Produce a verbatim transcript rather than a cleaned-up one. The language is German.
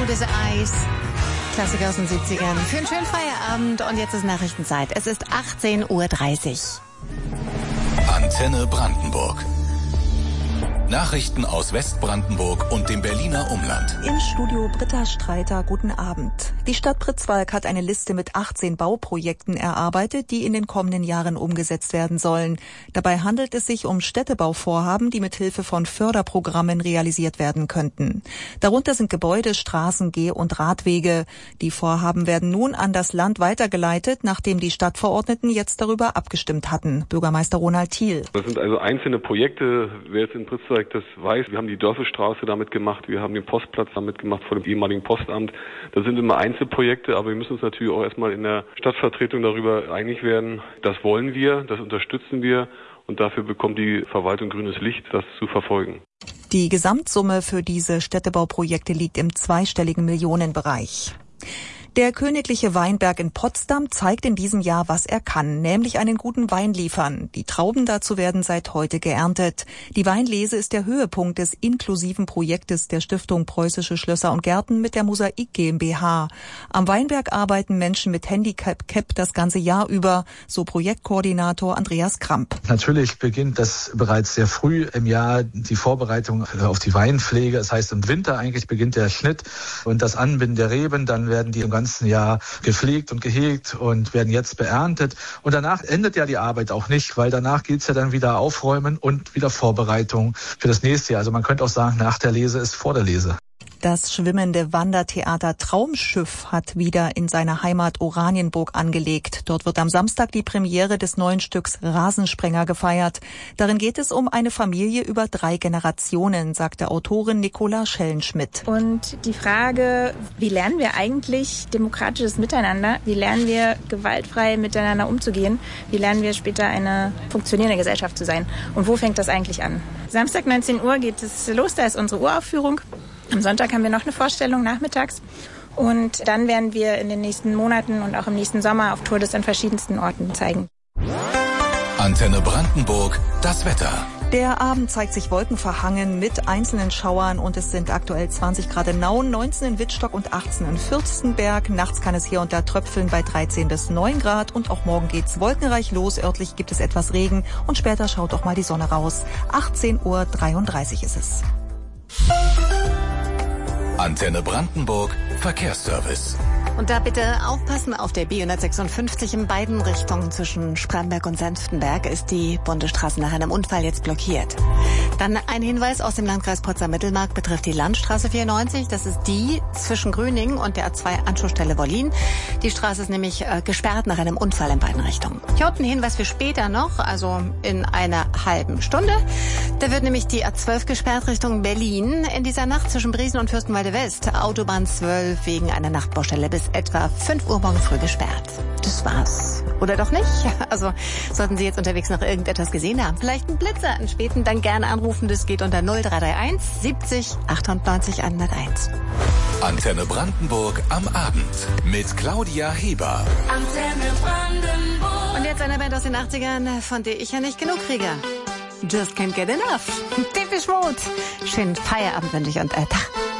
Gutes Eis. Klassiker aus den siebzigern. Für einen schönen Feierabend. Und jetzt ist Nachrichtenzeit. Es ist achtzehn Uhr dreißig. Antenne Brandenburg. Nachrichten aus Westbrandenburg und dem Berliner Umland. Im Studio Britta Streiter, guten Abend. Die Stadt Pritzwalk hat eine Liste mit achtzehn Bauprojekten erarbeitet, die in den kommenden Jahren umgesetzt werden sollen. Dabei handelt es sich um Städtebauvorhaben, die mit Hilfe von Förderprogrammen realisiert werden könnten. Darunter sind Gebäude, Straßen, Geh- und Radwege. Die Vorhaben werden nun an das Land weitergeleitet, nachdem die Stadtverordneten jetzt darüber abgestimmt hatten. Bürgermeister Ronald Thiel. Das sind also einzelne Projekte. Wer jetzt in Pritzwalk das weiß, wir haben die Dörfelstraße damit gemacht, wir haben den Postplatz damit gemacht vor dem ehemaligen Postamt. Das sind immer Einzelprojekte, aber wir müssen uns natürlich auch erstmal in der Stadtvertretung darüber einig werden. Das wollen wir, das unterstützen wir und dafür bekommt die Verwaltung grünes Licht, das zu verfolgen. Die Gesamtsumme für diese Städtebauprojekte liegt im zweistelligen Millionenbereich. Der Königliche Weinberg in Potsdam zeigt in diesem Jahr, was er kann, nämlich einen guten Wein liefern. Die Trauben dazu werden seit heute geerntet. Die Weinlese ist der Höhepunkt des inklusiven Projektes der Stiftung Preußische Schlösser und Gärten mit der Mosaik GmbH. Am Weinberg arbeiten Menschen mit Handicap das ganze Jahr über, so Projektkoordinator Andreas Kramp. Natürlich beginnt das bereits sehr früh im Jahr, die Vorbereitung auf die Weinpflege. Das heißt, im Winter eigentlich beginnt der Schnitt und das Anbinden der Reben. Dann werden die im ganzen Jahr gepflegt und gehegt und werden jetzt beerntet. Und danach endet ja die Arbeit auch nicht, weil danach geht's ja dann wieder aufräumen und wieder Vorbereitung für das nächste Jahr. Also man könnte auch sagen, nach der Lese ist vor der Lese. Das schwimmende Wandertheater Traumschiff hat wieder in seiner Heimat Oranienburg angelegt. Dort wird am Samstag die Premiere des neuen Stücks Rasensprenger gefeiert. Darin geht es um eine Familie über drei Generationen, sagte Autorin Nicola Schellenschmidt. Und die Frage, wie lernen wir eigentlich demokratisches Miteinander? Wie lernen wir gewaltfrei miteinander umzugehen? Wie lernen wir später eine funktionierende Gesellschaft zu sein? Und wo fängt das eigentlich an? Samstag neunzehn Uhr geht es los, da ist unsere Uraufführung. Am Sonntag haben wir noch eine Vorstellung nachmittags und dann werden wir in den nächsten Monaten und auch im nächsten Sommer auf Tour das an verschiedensten Orten zeigen. Antenne Brandenburg, das Wetter. Der Abend zeigt sich wolkenverhangen mit einzelnen Schauern und es sind aktuell zwanzig Grad in Nauen, neunzehn in Wittstock und achtzehn in Fürstenberg. Nachts kann es hier und da tröpfeln bei dreizehn bis neun Grad und auch morgen geht's wolkenreich los. Örtlich gibt es etwas Regen und später schaut auch mal die Sonne raus. achtzehn Uhr dreiunddreißig ist es. Antenne Brandenburg, Verkehrsservice. Und da bitte aufpassen, auf der B hundertsechsundfünfzig in beiden Richtungen zwischen Spremberg und Senftenberg ist die Bundesstraße nach einem Unfall jetzt blockiert. Dann ein Hinweis aus dem Landkreis Potsdam-Mittelmark betrifft die Landstraße vierundneunzig. Das ist die zwischen Grüningen und der A zwei Anschlussstelle Wollin. Die Straße ist nämlich äh, gesperrt nach einem Unfall in beiden Richtungen. Hier unten ein Hinweis für später noch, also in einer halben Stunde. Da wird nämlich die A zwölf gesperrt Richtung Berlin in dieser Nacht zwischen Briesen und Fürstenwalde West. Autobahn zwölf wegen einer Nachtbaustelle bis etwa fünf Uhr morgen früh gesperrt. Das war's. Oder doch nicht? Also sollten Sie jetzt unterwegs noch irgendetwas gesehen haben, vielleicht einen Blitzer, einen späten, dann gerne anrufen. Das geht unter null drei drei eins siebzig achtundneunzig hunderteins. Antenne Brandenburg am Abend mit Claudia Heber. Antenne Brandenburg. Und jetzt eine Band aus den achtzigern, von der ich ja nicht genug kriege. Just can't get enough. Depeche Mode. Schönen Feierabend wünsche ich und äh, Tag.